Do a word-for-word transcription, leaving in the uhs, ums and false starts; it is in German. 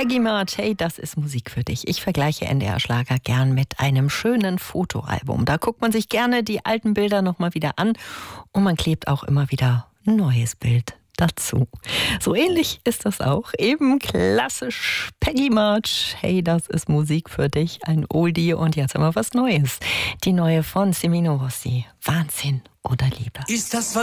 Peggy March, hey, das ist Musik für dich. Ich vergleiche N D R-Schlager gern mit einem schönen Fotoalbum. Da guckt man sich gerne die alten Bilder nochmal wieder an und man klebt auch immer wieder ein neues Bild dazu. So ähnlich ist das auch. Eben klassisch Peggy March, hey, das ist Musik für dich. Ein Oldie und jetzt haben wir was Neues. Die neue von Semino Rossi. Wahnsinn oder Liebe. Ist das